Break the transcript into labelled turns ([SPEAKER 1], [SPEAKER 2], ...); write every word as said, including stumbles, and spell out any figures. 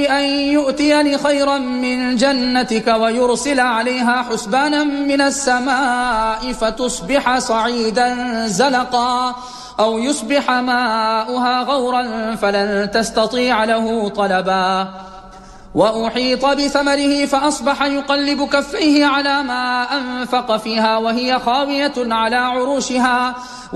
[SPEAKER 1] أن يؤتيني خيرا من جنتك ويرسل عليها حسبانا من السماء فتصبح صعيدا زلقا أو يصبح ماؤها غورا فلن تستطيع له طلبا وأحيط بثمره فأصبح يقلب كفيه على ما أنفق فيها وهي خاوية على عروشها